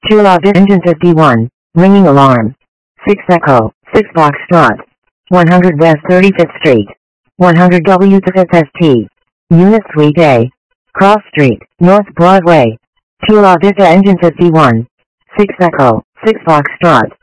Chula Vista Engine 51. Ringing alarm. 6 Echo. 6 Foxtrot. 100 West 35th Street. 100 W to 5th ST. Unit Suite A. Cross Street, North Broadway. Chula Vista Engine 51. 6 Echo. 6 Foxtrot.